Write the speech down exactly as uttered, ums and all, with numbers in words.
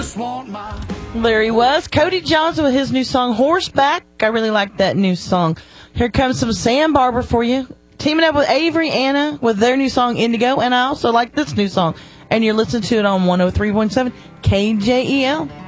There he was, Cody Johnson with his new song, Horseback. I really like that new song. Here comes some Sam Barber for you, teaming up with Avery Anna with their new song, Indigo, and I also like this new song. And you're listening to it on one oh three point seven K J E L.